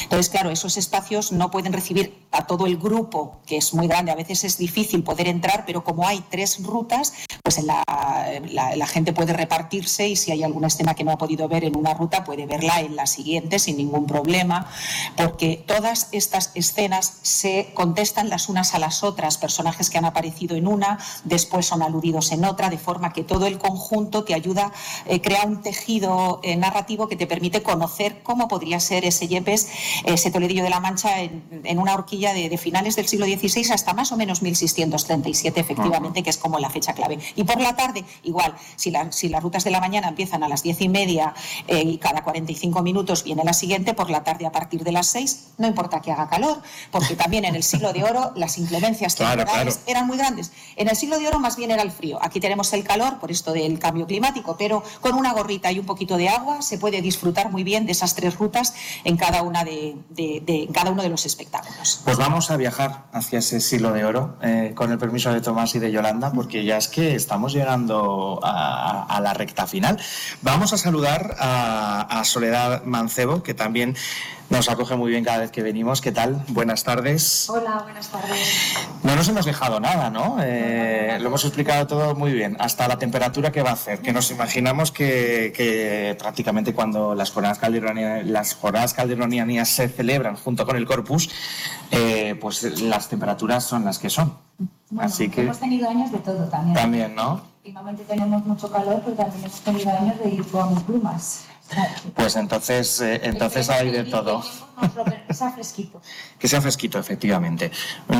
Entonces, claro, esos espacios no pueden recibir a todo el grupo, que es muy grande. A veces es difícil poder entrar, pero como hay 3 rutas, pues la gente puede repartirse, y si hay alguna escena que no ha podido ver en una ruta, puede verla en la siguiente sin ningún problema, porque todas estas escenas se contestan las unas a las otras. Personajes que han aparecido en una, después son aludidos en otra, de forma que todo el conjunto te ayuda, crea un tejido narrativo que te permite conocer cómo podría ser ese Yepes, ese Toledillo de la Mancha, en una horquilla de finales del siglo XVI hasta más o menos 1637, efectivamente, que es como la fecha clave. Y por la tarde, igual, si las rutas de la mañana empiezan a las 10:30 y cada 45 minutos viene la siguiente, por la tarde a partir de las 6, no importa que haga calor, porque también en el siglo de oro las inclemencias temporales eran muy grandes. En el siglo de oro más bien era el frío. Aquí tenemos el calor por esto del cambio climático, pero con una gorrita y un poquito de agua se puede disfrutar muy bien de esas 3 rutas en cada uno de los espectáculos. Pues vamos a viajar hacia ese siglo de oro, con el permiso de Tomás y de Yolanda, porque ya es que estamos llegando a la recta final. Vamos a saludar a Soledad Mancebo, que también nos acoge muy bien cada vez que venimos. ¿Qué tal? Buenas tardes. Hola, buenas tardes. No nos hemos dejado nada, ¿no? Lo hemos explicado todo muy bien, hasta la temperatura que va a hacer, que nos imaginamos que prácticamente cuando las jornadas calderonianas se celebran junto con el Corpus, pues las temperaturas son las que son. Bueno, así que hemos tenido años de todo también. También, ¿no? Últimamente tenemos mucho calor, pero también hemos tenido años de ir con plumas. Pues entonces hay de todo. Que sea fresquito. Que sea fresquito, efectivamente.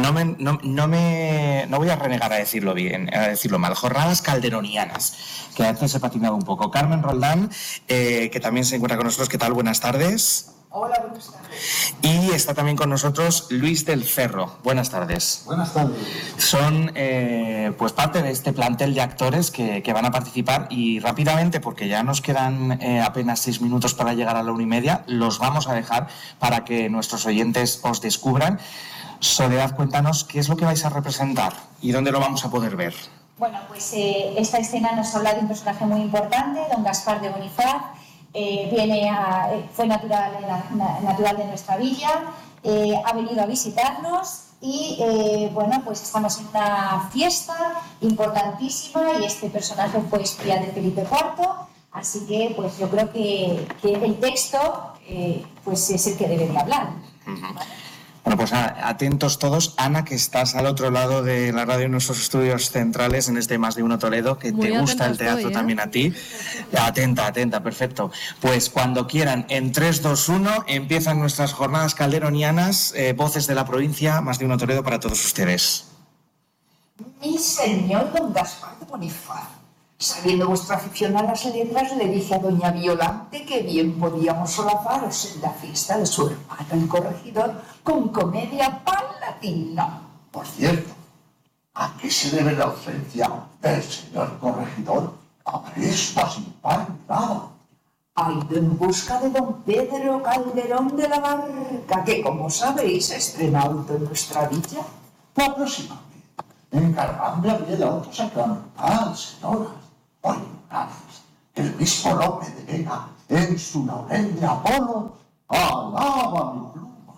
No voy a renegar a decirlo bien, a decirlo mal. Jornadas calderonianas, que a veces he patinado un poco. Carmen Roldán, que también se encuentra con nosotros. ¿Qué tal? Buenas tardes. Hola, buenas tardes. Y está también con nosotros Luis del Cerro. Buenas tardes. Buenas tardes. Son pues parte de este plantel de actores que van a participar, y rápidamente, porque ya nos quedan apenas 6 minutos para llegar a la 1:30, los vamos a dejar para que nuestros oyentes os descubran. Soledad, cuéntanos qué es lo que vais a representar y dónde lo vamos a poder ver. Bueno, pues esta escena nos habla de un personaje muy importante, don Gaspar de Bonifaz. Fue natural de nuestra villa, ha venido a visitarnos y bueno, pues estamos en una fiesta importantísima y este personaje fue espía de Felipe IV, así que pues yo creo que el texto pues es el que debe de hablar. ¿Vale? Bueno, pues atentos todos. Ana, que estás al otro lado de la radio en nuestros estudios centrales en este Más de Uno Toledo, que muy te gusta el teatro estoy, también a ti. Atenta, perfecto. Pues cuando quieran, en 3, 2, 1, empiezan nuestras jornadas calderonianas, voces de la provincia, Más de Uno Toledo para todos ustedes. Mi señor don Gaspar de Bonifaz, sabiendo vuestra afición a las letras, le dije a doña Violante que bien podíamos solazaros en la fiesta de su hermano el corregidor con comedia palatina. Por cierto, ¿a qué se debe la ausencia del señor corregidor? Habré estado sin pan nada. Ha ido en busca de don Pedro Calderón de la Barca, que, como sabéis, estrena auto en nuestra villa. La próxima vez, encargadme a mí de autos a cantar, señoras. Oye, el mismo Lope de Vega, en su laurel de Apolo, alaba mi pluma.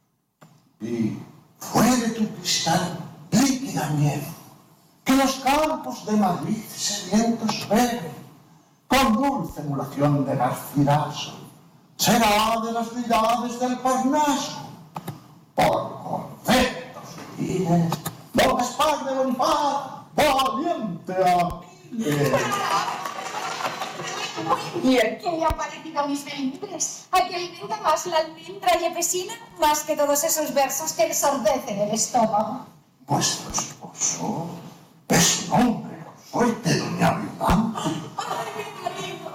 Y fue de tu cristal líquida nieve, que los campos de Madrid sedientos beben, con dulce emulación de Garcilaso, será de las deidades del Parnaso. Por conceptos fines, don Gaspar de Bonifaz, valiente Aquiles. ¿Y qué le ha parecido a mis melindres? ¿A que alimenta más la almendra yepesina más que todos esos versos que ensordecen el estómago? Vuestro esposo es un hombre fuerte, doña Violante. ¡Ay, mi marido!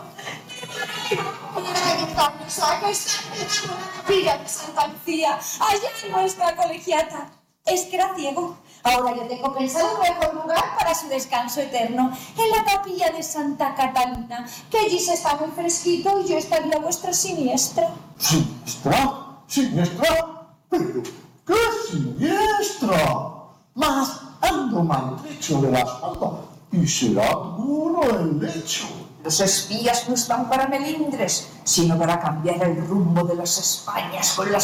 ¡Acá está la pila de Santa Lucía! ¡Allá en nuestra colegiata! Es que era ciego. Ahora yo tengo pensado un mejor lugar para su descanso eterno, en la capilla de Santa Catalina, que allí se está muy fresquito y yo estaría vuestra siniestra. ¿Siniestra? ¿Siniestra? ¿Pero qué siniestra? Mas ando maltrecho de la espalda y será duro el lecho. Los espías no están para melindres, sino para cambiar el rumbo de las Españas con las